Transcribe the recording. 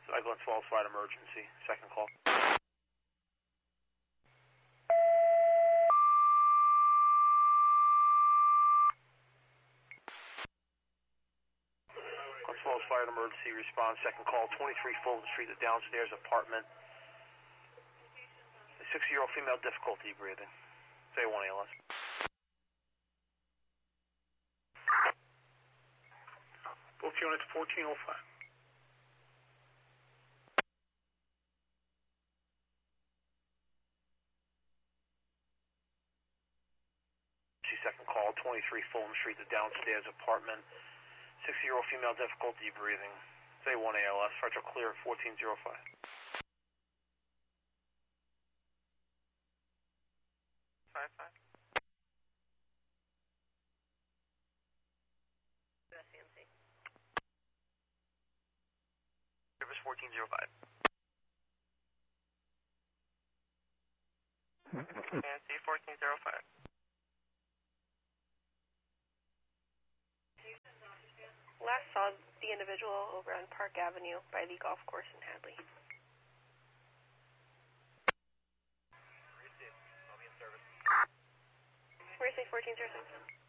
Glens Falls Flight Emergency, second call. Glens Falls Flight Emergency response, second call, 23 Fulton Street, the downstairs apartment. A 60-year-old female, difficulty breathing. Say 1 ALS. Both units 1405. Second call, 23 Fulton Street, the downstairs apartment. 60-year-old female, difficulty breathing. Say 1 ALS, frontal clear, 1405. 55. CMC. Service 1405. CMC 1405. Last saw the individual over on Park Avenue by the golf course in Hadley. Received. I'll be in service. Where's 1407?